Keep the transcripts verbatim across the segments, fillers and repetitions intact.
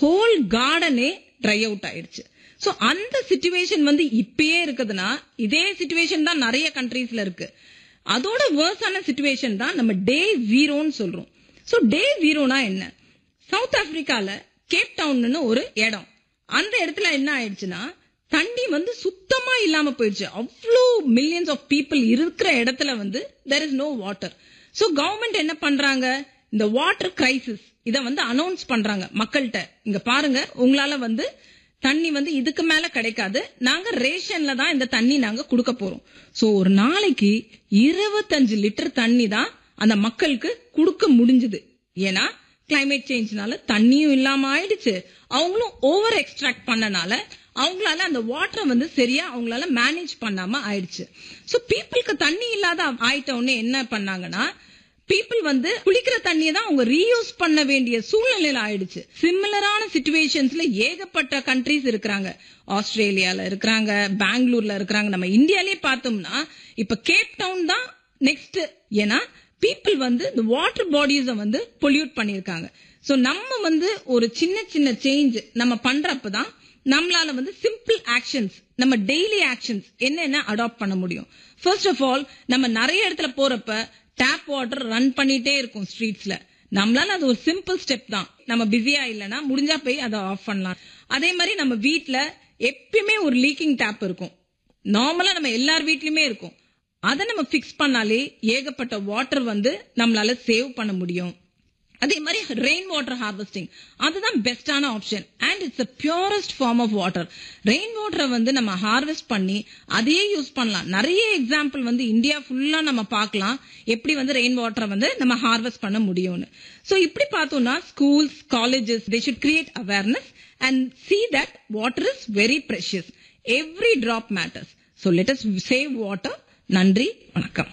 Whole கார்டனே try out ஆயிடுச்சு. So அந்த situation வந்து இப்பயே இருக்குதுன்னா இதே சிச்சுவேஷன் தான் நிறைய கண்ட்ரீஸ்ல இருக்கு. அதோட வேர்ஸான சிச்சுவேஷன் தான் நம்ம டே ஜீரோன்னு சொல்றோம். சோ டே ஜீரோனா என்ன? சவுத் ஆப்பிரிக்கால கேப் டவுன் ஒரு இடம். அந்த இடத்துல என்ன ஆயிடுச்சுன்னா தண்ணி வந்து சுத்தமா இல்லாம போயிடுச்சு. அவ்வளோ மில்லியன்ஸ் ஆஃப் பீப்புள் இருக்கிற இடத்துல வந்து there is no water. So government என்ன பண்றாங்க, இந்த வாட்டர் கிரைசிஸ் இத வந்து அனௌன்ஸ் பண்றாங்க மக்கள்கிட்ட. இங்க பாருங்க, உங்களால வந்து தண்ணி வந்து இதுக்கு மேல கிடைக்காது, நாங்க ரேஷன்ல தான் இந்த தண்ணி நாங்க கொடுக்க போறோம். சோ ஒரு நாளைக்கு இருபத்தஞ்சு லிட்டர் தண்ணி தான் அந்த மக்களுக்கு கொடுக்க முடிஞ்சது. ஏன்னா கிளைமேட் சேஞ்ச்னால தண்ணியும் இல்லாம ஆயிடுச்சு. அவங்களும் ஓவர் எக்ஸ்ட்ராக்ட் பண்ணனால அவங்களால அந்த வாட்டரை வந்து சரியா அவங்களால மேனேஜ் பண்ணாம ஆயிடுச்சு. சோ பீப்புளுக்கு தண்ணி இல்லாத ஆயிட்டோன்னு என்ன பண்ணாங்கன்னா, பீப்புள் வந்து குளிக்கிற தண்ணியை தான் அவங்க ரீயூஸ் பண்ண வேண்டிய சூழ்நிலையில ஆயிடுச்சு. சிமிலரான சிச்சுவேஷன்ஸ்ல ஏகப்பட்ட கண்ட்ரீஸ் இருக்கிறாங்க. ஆஸ்திரேலியால இருக்கிறாங்க, பெங்களூர்ல இருக்கிறாங்க. நம்ம இந்தியாலே பார்த்தோம்னா இப்ப கேப் டவுன் தான் நெக்ஸ்ட். ஏன்னா பீப்புள் வந்து இந்த வாட்டர் பாடிஸ வந்து பொல்யூட் பண்ணிருக்காங்க. சோ நம்ம வந்து ஒரு சின்ன சின்ன சேஞ்ச் நம்ம பண்றப்பதான் நம்மளால வந்து சிம்பிள் ஆக்ஷன்ஸ், நம்ம டெய்லி ஆக்ஷன்ஸ் என்னென்ன அடாப்ட் பண்ண முடியும். ஃபர்ஸ்ட் ஆஃப் ஆல், நம்ம நிறைய இடத்துல போறப்ப டேப் வாட்டர் ரன் பண்ணிட்டே இருக்கும் ஸ்ட்ரீட்ஸ்ல. நம்மளால அது ஒரு சிம்பிள் ஸ்டெப் தான். நம்ம பிஸியா இல்லைன்னா முடிஞ்சா போய் அதை ஆஃப் பண்ணலாம். அதே மாதிரி நம்ம வீட்ல எப்பயுமே ஒரு லீக்கிங் டேப் இருக்கும். நார்மலா நம்ம எல்லார் வீட்லயுமே இருக்கும். அதை நம்ம பிக்ஸ் பண்ணாலே ஏகப்பட்ட வாட்டர் வந்து நம்மளால சேவ் பண்ண முடியும். அதே மாதிரி ரெயின் வாட்டர் ஹார்வெஸ்டிங், அதுதான் பெஸ்டான option. And it's purest form of water. Rain வாட்டரை வந்து நம்ம ஹார்வெஸ்ட் பண்ணி அதையே யூஸ் பண்ணலாம். நிறைய எக்ஸாம்பிள் வந்து இந்தியா ஃபுல்லா நம்ம பார்க்கலாம், எப்படி வந்து ரெயின் வாட்டரை வந்து நம்ம ஹார்வெஸ்ட் பண்ண முடியும்னு. சோ இப்படி பார்த்தோம்னா schools, colleges, they should create awareness and see that water is very precious. Every drop matters. So let us save water. நன்றி, வணக்கம்.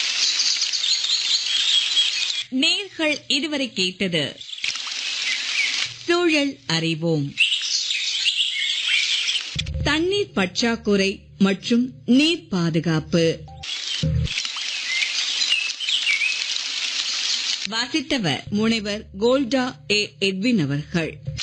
நேர்கள் இதுவரை கேட்டது சூழல் அறிவோம். தண்ணீர் பற்றாக்குறை மற்றும் நீர் பாதுகாப்பு. வாசித்தவர் முனைவர் கோல்டா ஏ எட்வின் அவர்கள்.